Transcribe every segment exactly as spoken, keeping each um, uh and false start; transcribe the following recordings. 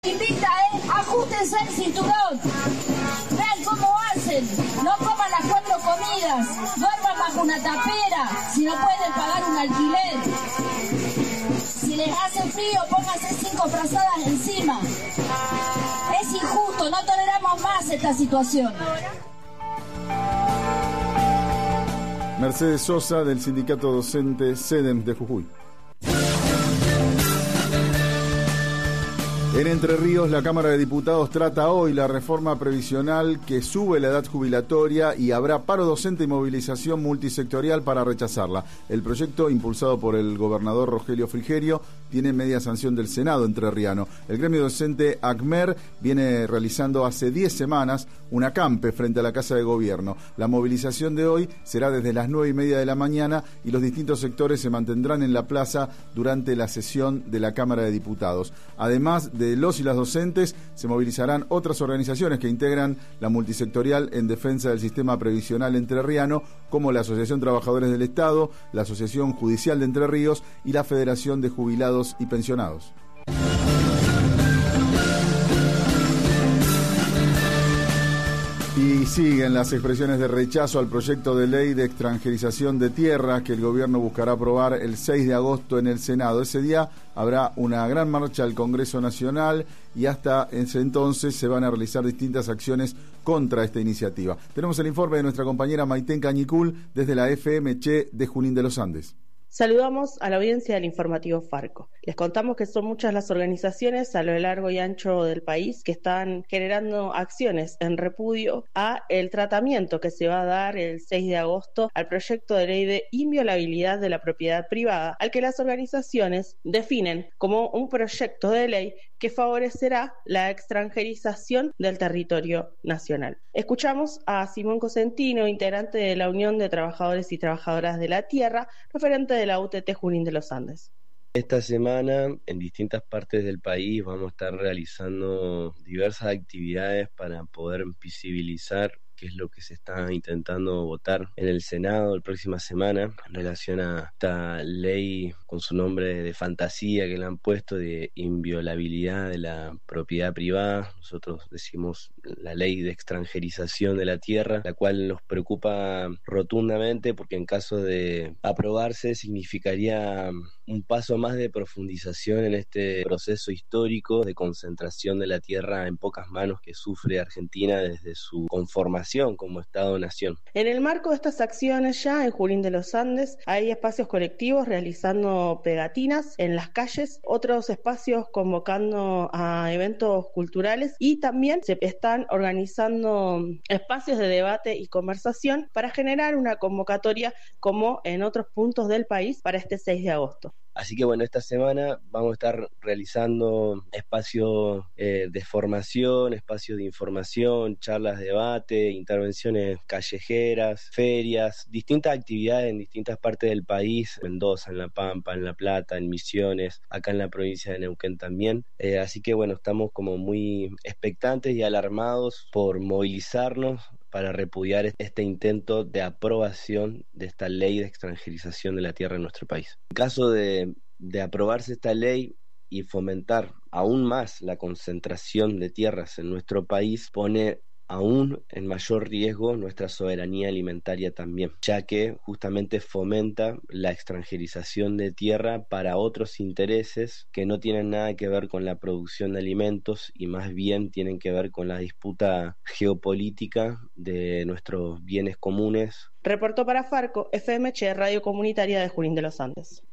Invita, eh, ajustense el cinturón. Vean cómo hacen. No coman las cuatro comidas. Duerman bajo una tapera si no pueden pagar un alquiler. Si les hace frío, pónganse cinco frazadas encima. Es injusto, no toleramos más esta situación. Mercedes Sosa, del sindicato docente SEDEM de Jujuy. En Entre Ríos, la Cámara de Diputados trata hoy la reforma previsional que sube la edad jubilatoria y habrá paro docente y movilización multisectorial para rechazarla. El proyecto, impulsado por el gobernador Rogelio Frigerio, tiene media sanción del Senado entrerriano. El gremio docente ACMER viene realizando hace diez semanas un acampe frente a la Casa de Gobierno. La movilización de hoy será desde las nueve y media de la mañana y los distintos sectores se mantendrán en la plaza durante la sesión de la Cámara de Diputados. Además de los y las docentes, se movilizarán otras organizaciones que integran la multisectorial en defensa del sistema previsional entrerriano, como la Asociación Trabajadores del Estado, la Asociación Judicial de Entre Ríos y la Federación de Jubilados y Pensionados. Y siguen las expresiones de rechazo al proyecto de ley de extranjerización de tierras que el gobierno buscará aprobar el seis de agosto en el Senado. Ese día habrá una gran marcha al Congreso Nacional y hasta ese entonces se van a realizar distintas acciones contra esta iniciativa. Tenemos el informe de nuestra compañera Maitén Cañicul desde la F M Che de Junín de los Andes. Saludamos a la audiencia del informativo Farco. Les contamos que son muchas las organizaciones a lo largo y ancho del país que están generando acciones en repudio a el tratamiento que se va a dar el seis de agosto al proyecto de ley de inviolabilidad de la propiedad privada, al que las organizaciones definen como un proyecto de ley que favorecerá la extranjerización del territorio nacional. Escuchamos a Simón Cosentino, integrante de la Unión de Trabajadores y Trabajadoras de la Tierra, referente de la U T T Junín de los Andes. Esta semana en distintas partes del país vamos a estar realizando diversas actividades para poder visibilizar qué es lo que se está intentando votar en el Senado la próxima semana en relación a esta ley con su nombre de fantasía que le han puesto de inviolabilidad de la propiedad privada. Nosotros decimos la ley de extranjerización de la tierra, la cual nos preocupa rotundamente porque en caso de aprobarse significaría un paso más de profundización en este proceso histórico de concentración de la tierra en pocas manos que sufre Argentina desde su conformación como Estado-nación. En el marco de estas acciones ya en Junín de los Andes hay espacios colectivos realizando pegatinas en las calles, otros espacios convocando a eventos culturales y también se están organizando espacios de debate y conversación para generar una convocatoria como en otros puntos del país para este seis de agosto. Así que bueno, esta semana vamos a estar realizando espacios eh, de formación, espacios de información, charlas de debate, intervenciones callejeras, ferias, distintas actividades en distintas partes del país, en Mendoza, en La Pampa, en La Plata, en Misiones, acá en la provincia de Neuquén también. Eh, así que bueno, estamos como muy expectantes y alarmados por movilizarnos para repudiar este intento de aprobación de esta ley de extranjerización de la tierra en nuestro país. En caso de, de aprobarse esta ley y fomentar aún más la concentración de tierras en nuestro país, pone aún en mayor riesgo nuestra soberanía alimentaria también, ya que justamente fomenta la extranjerización de tierra para otros intereses que no tienen nada que ver con la producción de alimentos y más bien tienen que ver con la disputa geopolítica de nuestros bienes comunes. Reportó para Farco, F M Che, Radio Comunitaria de Junín de los Andes.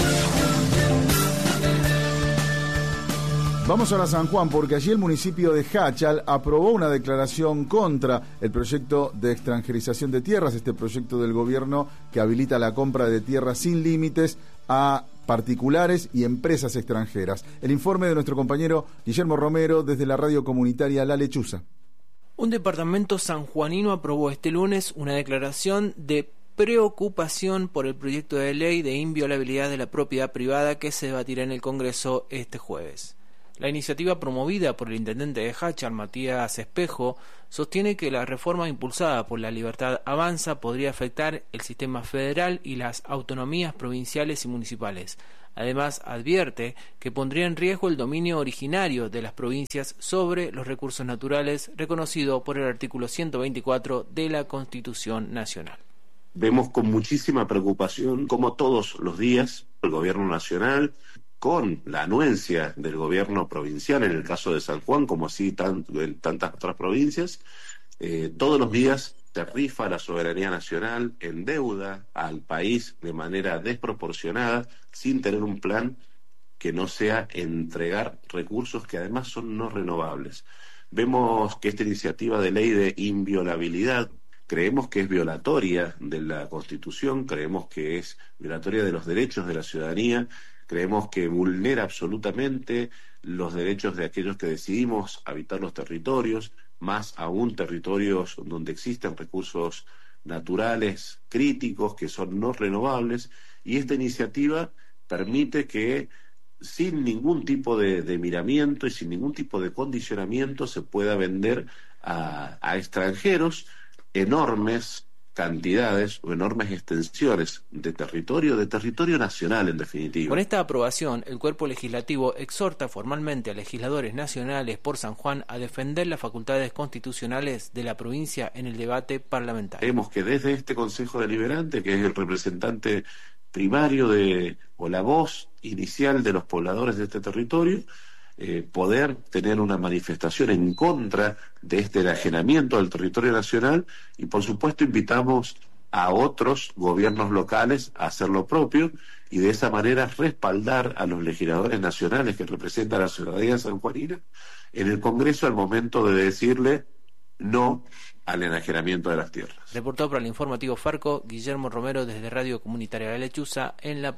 Vamos ahora a San Juan, porque allí el municipio de Jáchal aprobó una declaración contra el proyecto de extranjerización de tierras, este proyecto del gobierno que habilita la compra de tierras sin límites a particulares y empresas extranjeras. El informe de nuestro compañero Guillermo Romero desde la radio comunitaria La Lechuza. Un departamento sanjuanino aprobó este lunes una declaración de preocupación por el proyecto de ley de inviolabilidad de la propiedad privada que se debatirá en el Congreso este jueves. La iniciativa promovida por el intendente de Jáchal, Matías Espejo, sostiene que la reforma impulsada por La Libertad Avanza podría afectar el sistema federal y las autonomías provinciales y municipales. Además, advierte que pondría en riesgo el dominio originario de las provincias sobre los recursos naturales reconocido por el artículo ciento veinticuatro de la Constitución Nacional. Vemos con muchísima preocupación cómo todos los días el gobierno nacional, con la anuencia del gobierno provincial, en el caso de San Juan, como así tan, en tantas otras provincias, eh, todos los días se rifa la soberanía nacional, endeuda al país de manera desproporcionada, sin tener un plan que no sea entregar recursos que además son no renovables. Vemos que esta iniciativa de ley de inviolabilidad, creemos que es violatoria de la Constitución, creemos que es violatoria de los derechos de la ciudadanía, creemos que vulnera absolutamente los derechos de aquellos que decidimos habitar los territorios, más aún territorios donde existen recursos naturales críticos que son no renovables, y esta iniciativa permite que sin ningún tipo de, de miramiento y sin ningún tipo de condicionamiento se pueda vender a, a extranjeros enormes cantidades o enormes extensiones de territorio, de territorio nacional en definitiva. Con esta aprobación, el cuerpo legislativo exhorta formalmente a legisladores nacionales por San Juan a defender las facultades constitucionales de la provincia en el debate parlamentario. Vemos que desde este Consejo Deliberante, que es el representante primario de, o la voz inicial de los pobladores de este territorio, Eh, poder tener una manifestación en contra de este enajenamiento del territorio nacional, y por supuesto invitamos a otros gobiernos locales a hacer lo propio y de esa manera respaldar a los legisladores nacionales que representan a la ciudadanía sanjuanina en el Congreso al momento de decirle no al enajenamiento de las tierras. Reportó para el informativo Farco Guillermo Romero desde Radio Comunitaria de La Lechuza en la